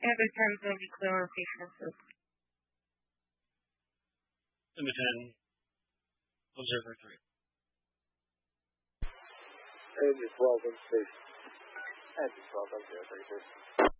Every 10 will be clear rotation soup. Number 10, observer 3. Engine 12 in station. Engine 12, observer 3.